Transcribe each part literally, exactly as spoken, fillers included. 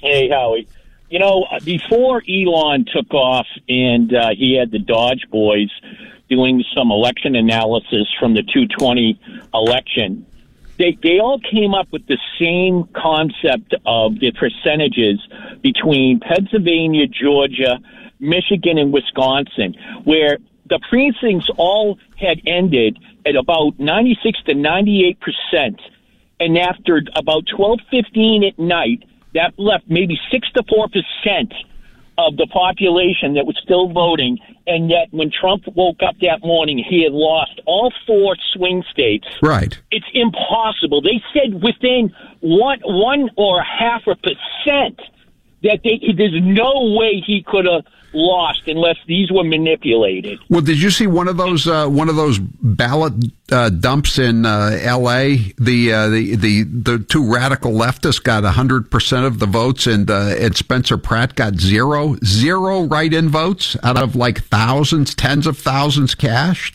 Hey, Howie. You know, before Elon took off and uh, he had the Dodge boys doing some election analysis from the two twenty election, they they all came up with the same concept of the percentages between Pennsylvania, Georgia, Michigan, and Wisconsin, where the precincts all had ended at about ninety-six to ninety-eight percent. And after about twelve fifteen at night, that left maybe six to four percent of the population that was still voting. And yet when Trump woke up that morning, he had lost all four swing states. Right. It's impossible. They said within one, one or half a percent that they, there's no way he could have lost unless these were manipulated. Well, did you see one of those uh, one of those ballot uh, dumps in uh, L A? The, uh, the the the two radical leftists got one hundred percent of the votes, and uh, and Spencer Pratt got zero zero write-in votes out of like thousands, tens of thousands cashed.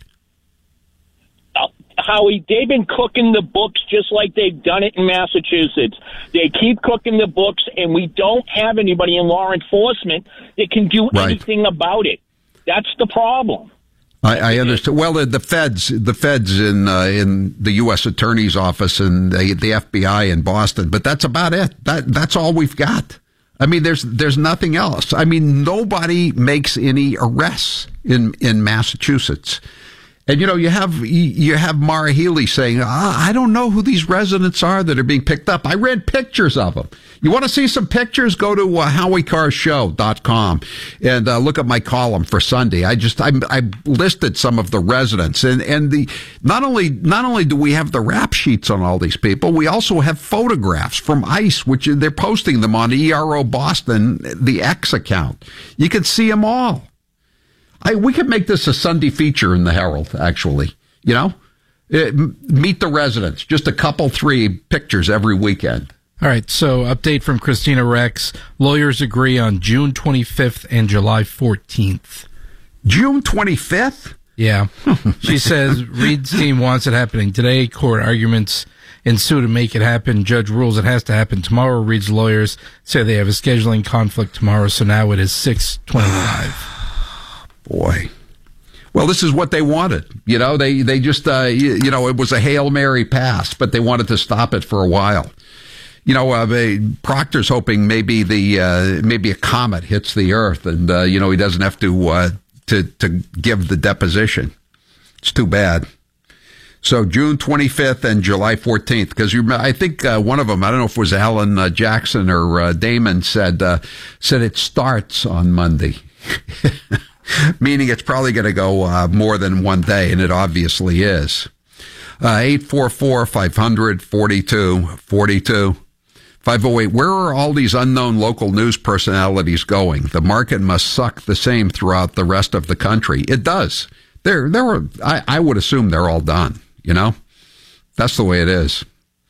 Howie, they've been cooking the books just like they've done it in Massachusetts. They keep cooking the books, and we don't have anybody in law enforcement that can do right. anything about it. That's the problem. I, I understand. Well, the, the feds, the feds in uh, in the U S Attorney's office and the, the F B I in Boston, but that's about it. That that's all we've got. I mean, there's there's nothing else. I mean, nobody makes any arrests in in Massachusetts. And, you know, you have you have Mara Healey saying, ah, I don't know who these residents are that are being picked up. I read pictures of them. You want to see some pictures? Go to uh, howie carr show dot com and uh, look at my column for Sunday. I just I, I listed some of the residents. And, and the not only not only do we have the rap sheets on all these people, we also have photographs from ICE, which they're posting them on E R O Boston, the X account. You can see them all. I, we could make this a Sunday feature in the Herald, actually. You know, it, meet the residents. Just a couple, three pictures every weekend. All right. So, update from Christina Rex. Lawyers agree on June twenty-fifth and July fourteenth. June twenty-fifth? Yeah. She says Reed's team wants it happening today. Court arguments ensue to make it happen. Judge rules it has to happen tomorrow. Reed's lawyers say they have a scheduling conflict tomorrow, so now it is six twenty-five. Boy. Well, this is what they wanted. You know, they, they just, uh, you, you know, it was a Hail Mary pass, but they wanted to stop it for a while. You know, uh, they, Proctor's hoping maybe the, uh, maybe a comet hits the earth and, uh, you know, he doesn't have to, uh, to, to give the deposition. It's too bad. So June twenty-fifth and July fourteenth, because you, I think uh, one of them, I don't know if it was Alan uh, Jackson or uh, Damon, said, uh, said it starts on Monday. Meaning it's probably going to go uh, more than one day, and it obviously is. Uh, eight four four, five hundred, forty-two forty-two. five oh eight, where are all these unknown local news personalities going? The market must suck the same throughout the rest of the country. It does. They're, they're, I, I would assume they're all done, you know? That's the way it is.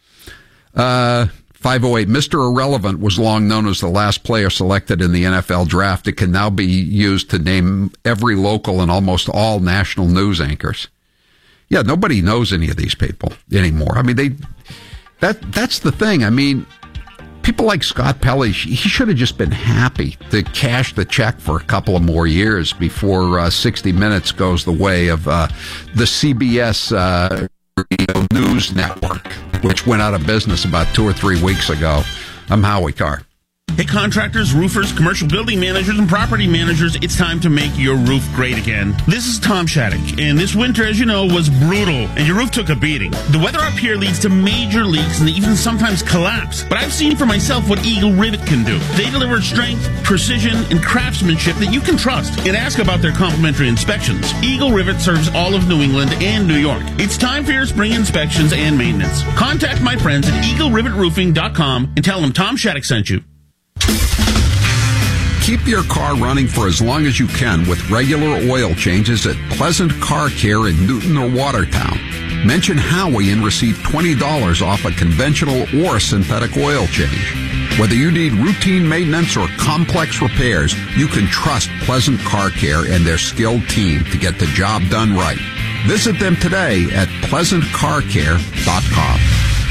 Uh... five oh eight, Mister Irrelevant was long known as the last player selected in the N F L draft. It can now be used to name every local and almost all national news anchors. Yeah, nobody knows any of these people anymore. I mean, they that that's the thing. I mean, people like Scott Pelley, he should have just been happy to cash the check for a couple of more years before uh, sixty minutes goes the way of uh, the C B S uh, News Network, which went out of business about two or three weeks ago. I'm Howie Carr. Hey, contractors, roofers, commercial building managers, and property managers, it's time to make your roof great again. This is Tom Shattuck, and this winter, as you know, was brutal, and your roof took a beating. The weather up here leads to major leaks and even sometimes collapse, but I've seen for myself what Eagle Rivet can do. They deliver strength, precision, and craftsmanship that you can trust, and ask about their complimentary inspections. Eagle Rivet serves all of New England and New York. It's time for your spring inspections and maintenance. Contact my friends at eagle rivet roofing dot com and tell them Tom Shattuck sent you. Keep your car running for as long as you can with regular oil changes at Pleasant Car Care in Newton or Watertown. Mention Howie and receive twenty dollars off a conventional or synthetic oil change. Whether you need routine maintenance or complex repairs, you can trust Pleasant Car Care and their skilled team to get the job done right. Visit them today at pleasant car care dot com.